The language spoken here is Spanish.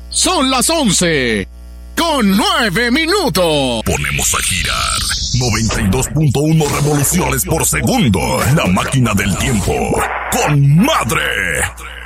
Son las 11:09. Ponemos a girar 92.1 revoluciones por segundo. La máquina del tiempo. ¡Con madre!